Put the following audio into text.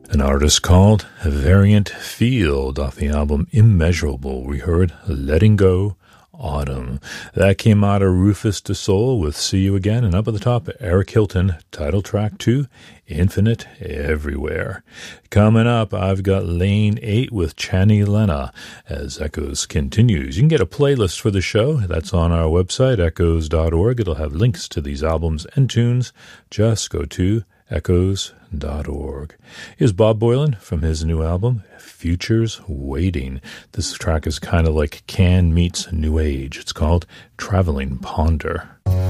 An artist called Variant Field off the album Immeasurable. We heard Letting Go, Autumn. That came out of Rufus Du Sol with See You Again. And up at the top, Eric Hilton, title track 2, Infinite Everywhere. Coming up, I've got Lane 8 with Chani Lena as Echoes continues. You can get a playlist for the show. That's on our website, echoes.org. It'll have links to these albums and tunes. Just go to echoes.org. Here's Bob Boilen from his new album, Futures Waiting. This track is kind of like Can meets New Age. It's called Traveling Ponder.